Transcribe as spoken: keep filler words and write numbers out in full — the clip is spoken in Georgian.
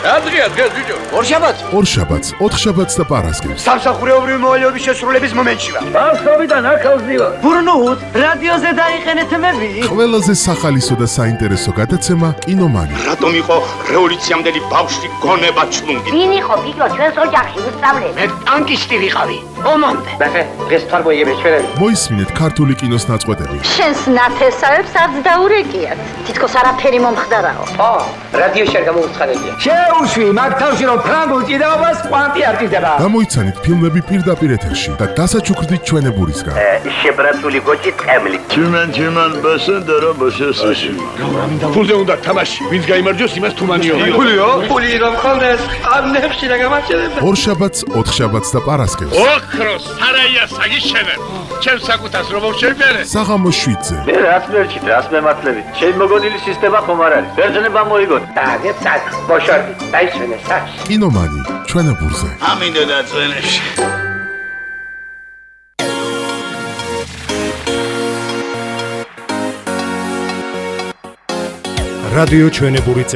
რა დღეა დღეს ბიჭო? ორშაბათს. ორშაბათს, ოთხშაბათს და პარასკევს. სამსახურეობრივი მოვალეობის შესრულების მომენტში ვარ. ბავშვობიდან აქ ავზივარ. ბურნუთ, რადიოზე დაიყენეთ მები. ყველაზე სახალისო და საინტერესო გადაცემა კინომანი. რატომ იყო რევოლუციამდელი ბავშვი გონება ჩლუნგი? ვინ იყო ბიჭო ჩვენს ოჯახში უსწავლელი? მე ტანკისტი ვიყავი. ომამდე. ნახე, დღეს თარგმნიები ჩვენები. მოისმინეთ ქართული კინოს ნაწყვეტები. შენს ნათესავებს არც დაურეკიათ. თითქოს არაფერი მომხდარაო. ა, რადიოში არ გამოუცხადებია. შეუშვი, მაგ თავში რომ ფრანგულ ჭიდაობას კვანტი არ ჭირდება. გამოიცანით ფილმები პირდაპირ ეთერში და დასაჩუქრდით ჩვენებურისგან. შებრაცული გოჭი ტყემლი. Tümen tümen basın dara basıyorsun. ფულზე უნდა თამაში. ვინც გაიმარჯვოს, იმას თუმანიო. ფულიო? ფული რომ ხონდეს, ამნებში რა გამარჯვება. ორშაბათს, ოთხშაბათს და პარასკევს. ოქროს სარაია საგიშენებ. ჩემ საკუთას რომ შევბერე. საღამოს შვიდზე. Ne rast verçit, rast mematlevi. Şey mogonili sistema xomar არის. Verjene bamoigot. დაგეთ საკ, ბოშორდი, დაისვენე საკ. კინომანი, ჩვენებურზე. ამინდო დაწვენებში. რადიო ჩვენებური